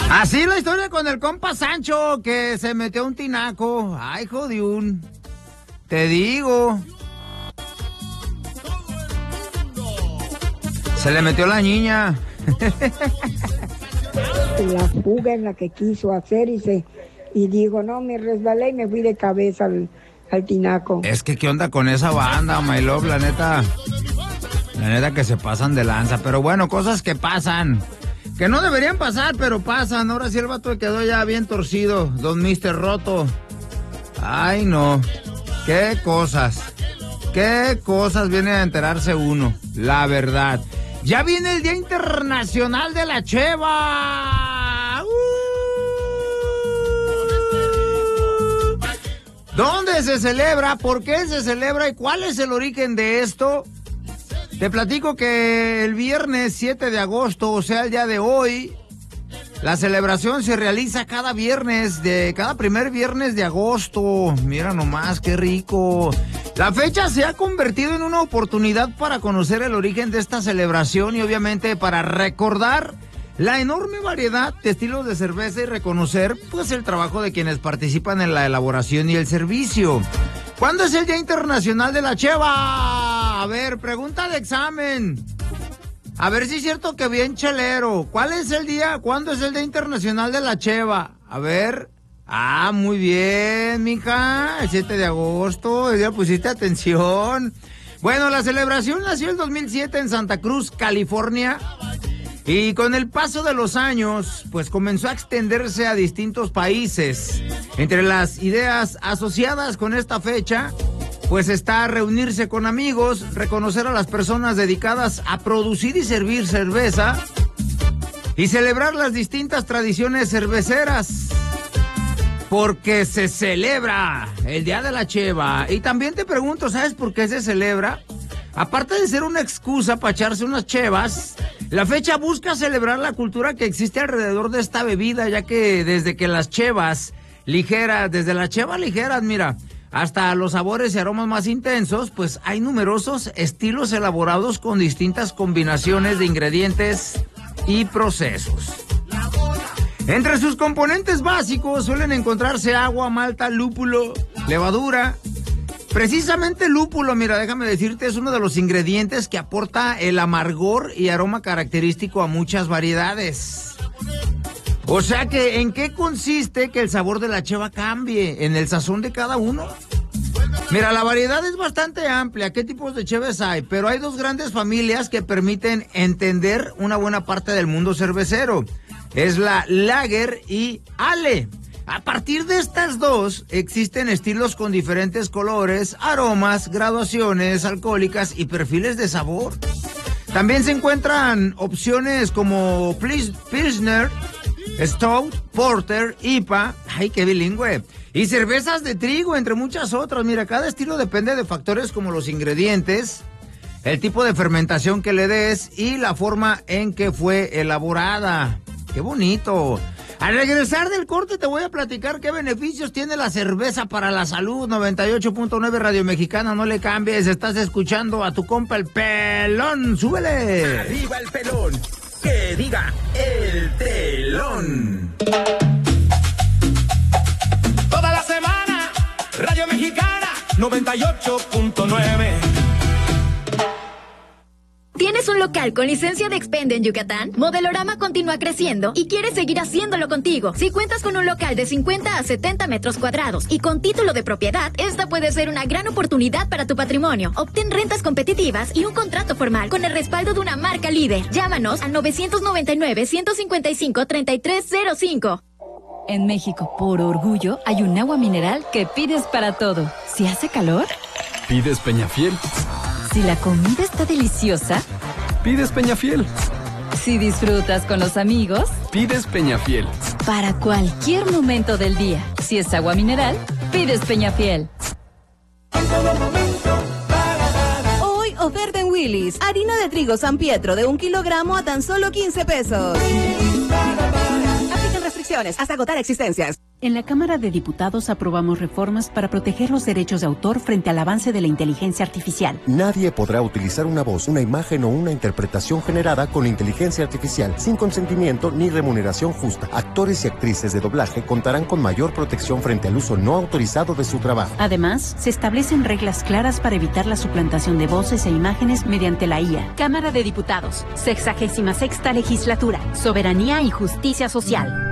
Así la historia con el compa Sancho, que se metió un tinaco. Ay, jodiún. Te digo. Se le metió la niña. La fuga en la que quiso hacer y digo, no, me resbalé y me fui de cabeza al tinaco. Es que, ¿qué onda con esa banda, my love? La neta que se pasan de lanza. Pero bueno, cosas que pasan. Que no deberían pasar, pero pasan. Ahora sí el vato quedó ya bien torcido, don Mister Roto. Ay, no. Qué cosas viene a enterarse uno, la verdad. Ya viene el Día Internacional de la Cheva. ¿Dónde se celebra? ¿Por qué se celebra? ¿Y cuál es el origen de esto? Te platico que el viernes 7 de agosto, o sea, el día de hoy, la celebración se realiza cada primer viernes de agosto. Mira nomás, qué rico. La fecha se ha convertido en una oportunidad para conocer el origen de esta celebración y obviamente para recordar la enorme variedad de estilos de cerveza y reconocer pues el trabajo de quienes participan en la elaboración y el servicio. ¿Cuándo es el Día Internacional de la Cheva? A ver, pregunta de examen. A ver si es cierto que bien chelero. ¿Cuándo es el Día Internacional de la Cheva? A ver. Ah, muy bien, mija. El 7 de agosto. Ya pusiste atención. Bueno, la celebración nació en 2007 en Santa Cruz, California. Y con el paso de los años, pues comenzó a extenderse a distintos países. Entre las ideas asociadas con esta fecha, pues está reunirse con amigos, reconocer a las personas dedicadas a producir y servir cerveza y celebrar las distintas tradiciones cerveceras. Porque se celebra el Día de la Cheva. Y también te pregunto, ¿sabes por qué se celebra? Aparte de ser una excusa para echarse unas chevas, la fecha busca celebrar la cultura que existe alrededor de esta bebida, ya que desde las chevas ligeras, mira, hasta los sabores y aromas más intensos, pues hay numerosos estilos elaborados con distintas combinaciones de ingredientes y procesos. Entre sus componentes básicos suelen encontrarse agua, malta, lúpulo, levadura. Precisamente el lúpulo, mira, déjame decirte, es uno de los ingredientes que aporta el amargor y aroma característico a muchas variedades. O sea que, ¿en qué consiste que el sabor de la cheva cambie? ¿En el sazón de cada uno? Mira, la variedad es bastante amplia. ¿Qué tipos de cheves hay? Pero hay dos grandes familias que permiten entender una buena parte del mundo cervecero. Es la Lager y Ale. A partir de estas dos, existen estilos con diferentes colores, aromas, graduaciones alcohólicas y perfiles de sabor. También se encuentran opciones como Pilsner, Stout, Porter, IPA, ¡ay, qué bilingüe! Y cervezas de trigo, entre muchas otras. Mira, cada estilo depende de factores como los ingredientes, el tipo de fermentación que le des y la forma en que fue elaborada. ¡Qué bonito! Al regresar del corte te voy a platicar qué beneficios tiene la cerveza para la salud. 98.9 Radio Mexicana, no le cambies. Estás escuchando a tu compa el Pelón. ¡Súbele! ¡Arriba el pelón! ¡Que diga el telón! Toda la semana, Radio Mexicana 98.9. ¿Tienes un local con licencia de Expende en Yucatán? Modelorama continúa creciendo y quiere seguir haciéndolo contigo. Si cuentas con un local de 50 a 70 metros cuadrados y con título de propiedad, esta puede ser una gran oportunidad para tu patrimonio. Obtén rentas competitivas y un contrato formal con el respaldo de una marca líder. Llámanos al 999-155-3305. En México, por orgullo, hay un agua mineral que pides para todo. Si hace calor, pides Peñafiel. Si la comida está deliciosa, pides Peñafiel. Si disfrutas con los amigos, pides Peñafiel. Para cualquier momento del día, si es agua mineral, pides Peñafiel. Hoy oferta en Willy's. Harina de trigo San Pietro de 1 kilogramo a tan solo 15 pesos. Aplican restricciones hasta agotar existencias. En la Cámara de Diputados aprobamos reformas para proteger los derechos de autor frente al avance de la inteligencia artificial. Nadie podrá utilizar una voz, una imagen o una interpretación generada con inteligencia artificial sin consentimiento ni remuneración justa. Actores y actrices de doblaje contarán con mayor protección frente al uso no autorizado de su trabajo. Además, se establecen reglas claras para evitar la suplantación de voces e imágenes mediante la IA. Cámara de Diputados, 66ª Legislatura, Soberanía y Justicia Social.